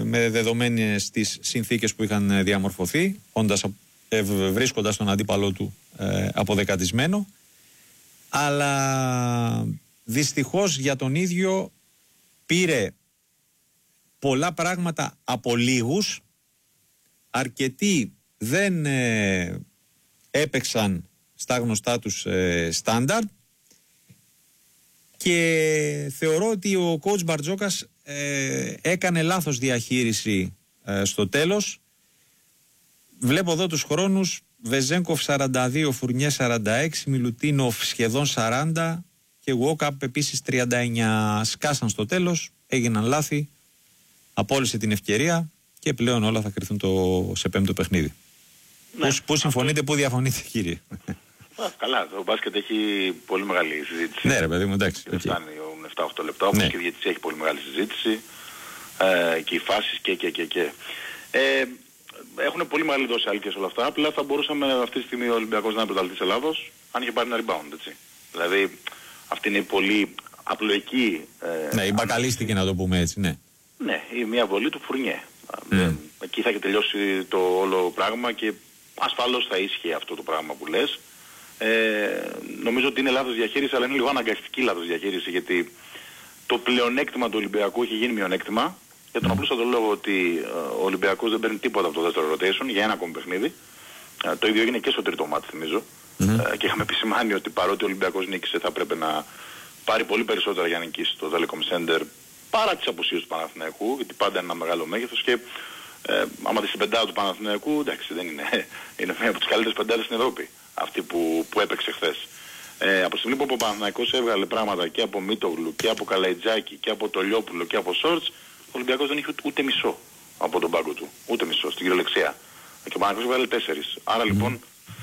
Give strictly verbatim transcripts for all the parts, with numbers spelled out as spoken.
με δεδομένες τις συνθήκες που είχαν διαμορφωθεί, όντας, ε, βρίσκοντας τον αντίπαλό του ε, αποδεκατισμένο. Αλλά δυστυχώς για τον ίδιο πήρε πολλά πράγματα από λίγους, αρκετοί δεν ε, έπαιξαν στα γνωστά τους ε, στάνταρ, και θεωρώ ότι ο coach Μπαρτζόκας ε, έκανε λάθος διαχείριση ε, στο τέλος. Βλέπω εδώ τους χρόνους: Βεζένκοφ σαράντα δύο, Φουρνιέ σαράντα έξι, Μιλουτίνοφ σχεδόν σαράντα και Γουόκαπ επίσης τριάντα εννιά. Σκάσαν στο τέλος, έγιναν λάθη, απόλυσε την ευκαιρία και πλέον όλα θα κρυθούν το, σε πέμπτο παιχνίδι. Ναι, πού, πού συμφωνείτε, πού διαφωνείτε, κύριε? Α, καλά, το μπάσκετ έχει πολύ μεγάλη συζήτηση. Ναι, ρε παιδί μου, εντάξει. Δεν φτάνει επτά οκτώ λεπτά, όπως ναι. Και η διαιτησία έχει πολύ μεγάλη συζήτηση. Ε, και οι φάσεις και και και και. Ε, έχουν πολύ μεγάλη δόση αλήθειας όλα αυτά. Απλά θα μπορούσαμε αυτή τη στιγμή ο Ολυμπιακός να είναι πρωταθλητής Ελλάδος αν είχε πάρει ένα rebound, έτσι. Δηλαδή αυτή είναι η πολύ απλοϊκή. Ε, ναι, η μπακαλίστηκε, να το πούμε έτσι, ναι. Ναι, η μία βολή του Φουρνιέ. Mm. Ε, εκεί θα έχει τελειώσει το όλο πράγμα και ασφαλώς θα ίσχυε αυτό το πράγμα που λες. Ε, νομίζω ότι είναι λάθος διαχείριση, αλλά είναι λίγο αναγκαστική λάθος διαχείριση, γιατί το πλεονέκτημα του Ολυμπιακού έχει γίνει μειονέκτημα για τον απλούστατο λόγο ότι ε, ο Ολυμπιακός δεν παίρνει τίποτα από το δεύτερο rotation για ένα ακόμη παιχνίδι. Ε, το ίδιο έγινε και στο τρίτο μάτι, θυμίζω. Mm-hmm. Ε, και είχαμε επισημάνει ότι παρότι ο Ολυμπιακός νίκησε, θα πρέπει να πάρει πολύ περισσότερα για να νικήσει το Telecom Center παρά τις απουσίες του Παναθηναϊκού, γιατί πάντα είναι ένα μεγάλο μέγεθος. Και ε, άμα δεις την πεντάδα του Παναθηναϊκού, εντάξει, δεν είναι, είναι μία από τις καλύτερες πεντάδες στην Ευρώπη, αυτή που, που έπαιξε χθες. Ε, από τη στιγμή που ο Παναθηναϊκός έβγαλε πράγματα και από Μίτογλου και από Καλαϊτζάκη και από Τολιόπουλο και από Σόρτς, ο Ολυμπιακός δεν είχε ούτε, ούτε μισό από τον πάγκο του. Ούτε μισό, στην κυριολεξία. Και ο Παναθηναϊκός έβγαλε τέσσερις. Άρα mm. λοιπόν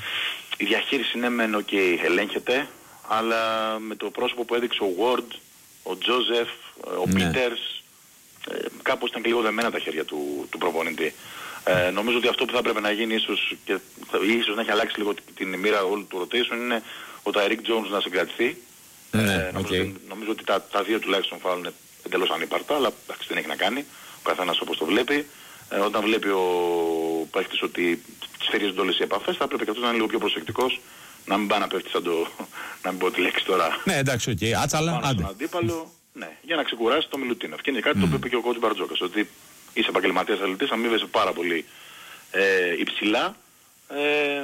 η διαχείριση είναι μεν οκ, okay, ελέγχεται, αλλά με το πρόσωπο που έδειξε ο Ward, ο Τζόζεφ, ο mm. Πίτερς, ε, κάπως ήταν και λίγο δεμένα τα χέρια του, του προπονητή. Ε, νομίζω ότι αυτό που θα πρέπει να γίνει ίσως, και θα, ίσως να έχει αλλάξει λίγο την μοίρα όλου του rotation, είναι ο Ταϊρίκ Τζόουνς να συγκρατηθεί. Ναι, ε, νομίζω, okay. νομίζω ότι τα, τα δύο τουλάχιστον φάουλ είναι εντελώς ανύπαρτα, αλλά εντάξει, δεν έχει να κάνει. Ο καθένας όπως το βλέπει. Ε, όταν βλέπει ο παίχτης ότι σφυρίζονται όλες οι επαφές, θα πρέπει και αυτός να είναι λίγο πιο προσεκτικός, να μην πάει να πέφτει σαν το, να μην πω τη λέξη τώρα. Ναι, εντάξει, οκ, okay. Άτσαλα, πάνω στον αντίπαλο, ναι, για να ξεκουράσει το Μιλουτίνοφ. Και είναι κάτι mm. το οποίο είπε και ο coach Μπαρτζόκας, ότι είσαι επαγγελματίας αθλητής, αμείβεσαι πάρα πολύ ε, υψηλά ε,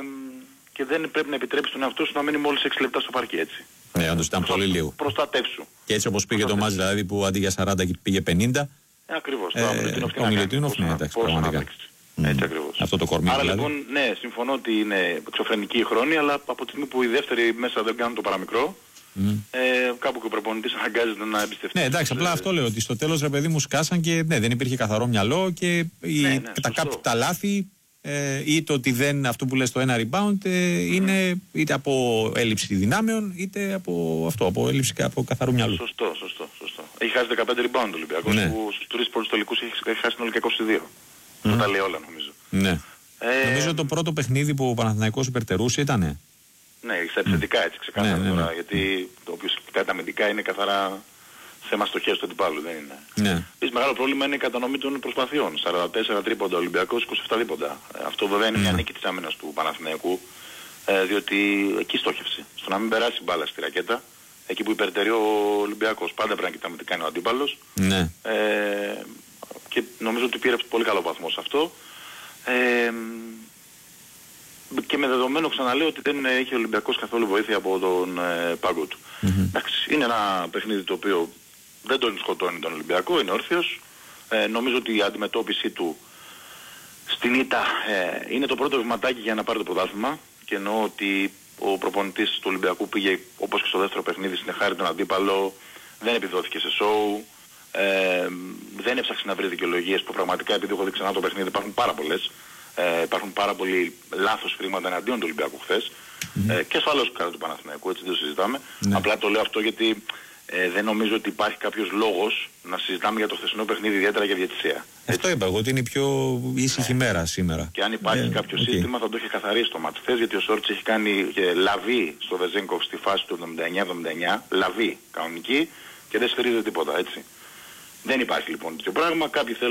και δεν πρέπει να επιτρέψεις τον εαυτό σου να μείνει μόλις έξι λεπτά στο παρκή, έτσι. Ναι, όντως ήταν πολύ λίγο. Προστατεύσου. Και έτσι όπως πήγε το μάτς, δηλαδή που αντί για σαράντα πήγε πενήντα. Ε, ακριβώς. Ε, ο Μιλουτίνοφ, ναι, εντάξει, πραγματικά. Έτσι ακριβώς. Αυτό το κορμί. Άρα δηλαδή. λοιπόν, ναι, συμφωνώ ότι είναι εξωφρενική η χρόνη, αλλά από τη στιγμή που οι δεύτεροι μέσα δεν κάνουν το παραμικρό, mm. ε, κάπου και ο προπονητής αναγκάζεται να εμπιστευτεί. Ναι, εντάξει, απλά αυτό λέω, ότι στο τέλος, ρε παιδί μου, σκάσαν και ναι, δεν υπήρχε καθαρό μυαλό και η, ναι, ναι, τα, κάπου, τα λάθη ε, ή το ότι δεν, αυτό που λες το ένα rebound ε, είναι mm. είτε από έλλειψη δυνάμεων είτε από αυτό, από έλλειψη από καθαρού μυαλού. Σωστό, σωστό, σωστό. Έχει χάσει δεκαπέντε rebound ο Ολυμπιακός, ναι. Που στους τρεις πρώτους τελικούς έχει χάσει συνολικά είκοσι δύο. Mm. Τα λέει όλα, νομίζω. Ναι. Ε, νομίζω το πρώτο παιχνίδι που ο Παναθηναϊκός υπερτερούσε ήτανε. Ναι, στα επιθετικά έτσι ξεκάθαρα ναι, ναι, ναι. τώρα, γιατί το οποίο κοιτάει τα αμυντικά είναι καθαρά θέμα στοχές του αντιπάλου, δεν είναι. Ναι. Επίσης μεγάλο πρόβλημα είναι η κατανομή των προσπαθειών. σαράντα τέσσερα τρίποντα Ολυμπιακός, είκοσι επτά δίποντα. Ε, αυτό βέβαια είναι μια νίκη της άμυνας του Παναθηναϊκού, ε, διότι εκεί στόχευσε. Στο να μην περάσει μπάλα στη ρακέτα, εκεί που υπερτερεί ο Ολυμπιακός. Πάντα πρέπει να κοιτάμε τι κάνει ο αντίπαλος. Ναι. Ε, και νομίζω ότι πήρε πολύ καλό βαθμό σε αυτό. Ε, και με δεδομένο, ξαναλέω, ότι δεν έχει ο Ολυμπιακός καθόλου βοήθεια από τον ε, πάγκο του. Mm-hmm. Εντάξει, είναι ένα παιχνίδι το οποίο δεν τον σκοτώνει τον Ολυμπιακό, είναι όρθιος. Ε, νομίζω ότι η αντιμετώπιση του στην ήττα ε, είναι το πρώτο βηματάκι για να πάρει το πρωτάθλημα, και εννοώ ότι ο προπονητής του Ολυμπιακού πήγε όπως και στο δεύτερο παιχνίδι, συνεχάρει τον αντίπαλο, δεν επιδόθηκε σε σόου, ε, δεν έψαξε να βρει δικαιολογίες που πραγματικά, επειδή έχω δει ξανά το παιχνίδι, υπάρχουν πάρα πολλές. Ε, υπάρχουν πάρα πολλοί λάθος χρήματα εναντίον του Ολυμπιακού χθες, mm-hmm. ε, και ασφαλώς κατά του Παναθηναϊκού, έτσι δεν το συζητάμε. Mm-hmm. Απλά το λέω αυτό γιατί ε, δεν νομίζω ότι υπάρχει κάποιος λόγος να συζητάμε για το χθεσινό παιχνίδι, ιδιαίτερα για διαιτησία. Αυτό είπα εγώ, ότι είναι η πιο ήσυχη ναι. μέρα σήμερα. Και αν υπάρχει yeah, κάποιο okay. σύστημα θα το είχε καθαρίσει το μάτι χθες, γιατί ο Σόρτς έχει κάνει ε, λαβή στο Βεζένκοφ στη φάση του εβδομήντα εννιά εβδομήντα εννιά, λαβή κανονική, και δεν σφυρίζεται τίποτα, έτσι. Δεν υπάρχει λοιπόν τέτοιο πράγμα. Κάποιοι θέλουν